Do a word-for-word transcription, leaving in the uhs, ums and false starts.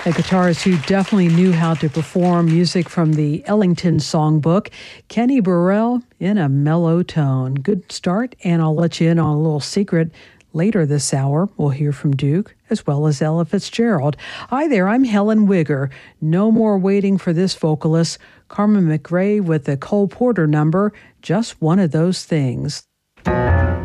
A guitarist who definitely knew how to perform music from the Ellington Songbook, Kenny Burrell, in a mellow tone. Good start, and I'll let you in on a little secret. Later this hour, we'll hear from Duke, as well as Ella Fitzgerald. Hi there, I'm Helen Wigger. No more waiting for this vocalist, Carmen McRae with the Cole Porter number, Just One of Those Things.